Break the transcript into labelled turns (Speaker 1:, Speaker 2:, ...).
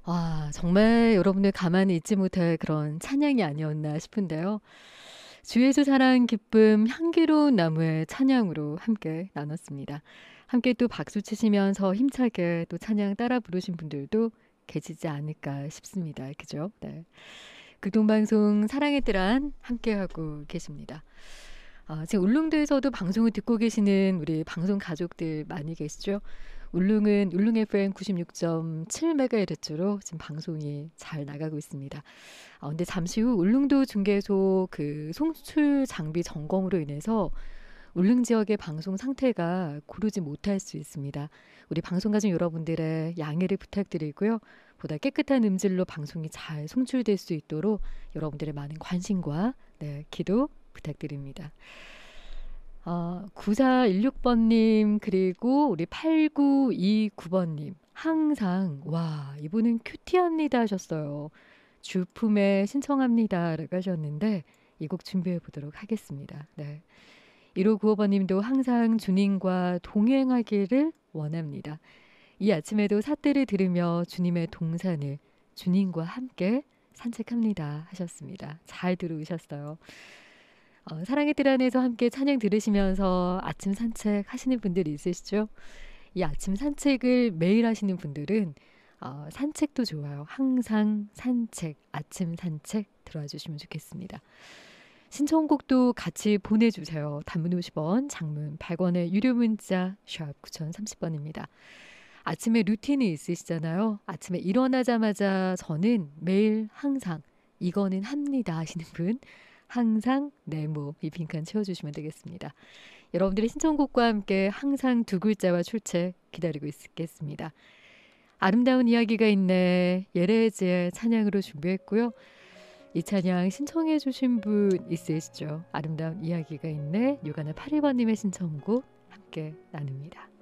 Speaker 1: 정말 여러분들 가만히 있지 못할 그런 찬양이 아니었나 싶은데요. 주 예수 사랑 기쁨 향기로운 나무의 찬양으로 함께 나눴습니다. 함께 또 박수 치시면서 힘차게 또 찬양 따라 부르신 분들도 계시지 않을까 싶습니다. 그죠? 네. 극동방송 사랑의 뜰안 함께하고 계십니다. 지금 울릉도에서도 방송을 듣고 계시는 우리 방송 가족들 많이 계시죠? 울릉은 울릉 FM 96.7MHz로 지금 방송이 잘 나가고 있습니다. 근데 잠시 후 울릉도 중계소 그 송출 장비 점검으로 인해서 울릉 지역의 방송 상태가 고르지 못할 수 있습니다. 우리 방송 가족 여러분들의 양해를 부탁드리고요. 보다 깨끗한 음질로 방송이 잘 송출될 수 있도록 여러분들의 많은 관심과 기도 부탁드립니다. 9416번님 그리고 우리 8929번님 항상 이분은 큐티합니다 하셨어요. 주품에 신청합니다 라고 하셨는데 이 곡 준비해 보도록 하겠습니다. 네. 1595번님도 항상 주님과 동행하기를 원합니다. 이 아침에도 사태를 들으며 주님의 동산을 주님과 함께 산책합니다 하셨습니다. 잘 들으셨어요. 사랑의 뜰 안에서 함께 찬양 들으시면서 아침 산책 하시는 분들이 있으시죠? 이 아침 산책을 매일 하시는 분들은 산책도 좋아요. 항상 산책, 아침 산책 들어와 주시면 좋겠습니다. 신청곡도 같이 보내주세요. 단문 50원, 장문 100원의 유료 문자 샵 9030번입니다. 아침에 루틴이 있으시잖아요. 아침에 일어나자마자 저는 매일 항상 이거는 합니다 하시는 분 항상 네모 이 빈칸 채워주시면 되겠습니다. 여러분들의 신청곡과 함께 항상 두 글자와 출첵 기다리고 있겠습니다. 아름다운 이야기가 있네 예레지의 찬양으로 준비했고요. 이 찬양 신청해 주신 분 있으시죠? 아름다운 이야기가 있네 6181번님의 신청곡 함께 나눕니다.